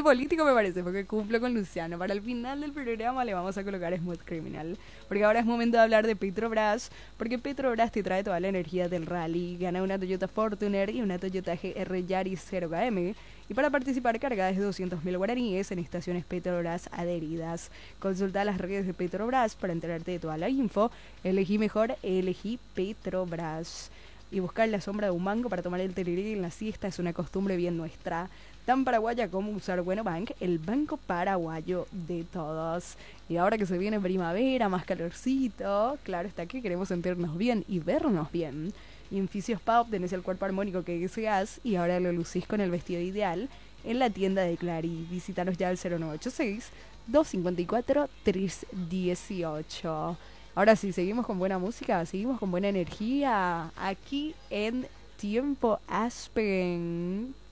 político me parece, porque cumplo con Luciano. Para el final del programa le vamos a colocar Smooth Criminal. Porque ahora es momento de hablar de Petrobras, porque Petrobras te trae toda la energía del rally. Gana una Toyota Fortuner y una Toyota GR Yaris 0KM. Y para participar, carga desde 200.000 guaraníes en estaciones Petrobras adheridas. Consulta las redes de Petrobras para enterarte de toda la info. Elegí mejor, elegí Petrobras. Y buscar la sombra de un banco para tomar el tereré en la siesta es una costumbre bien nuestra, tan paraguaya como usar Bueno Bank, el banco paraguayo de todos. Y ahora que se viene primavera, más calorcito, claro está que queremos sentirnos bien y vernos bien. Y en Fisios Pop tenés el cuerpo armónico que deseas y ahora lo lucís con el vestido ideal en la tienda de Clary. Visítanos ya al 0986 254 318. Ahora sí, seguimos con buena música, seguimos con buena energía aquí en Tiempo Aspen.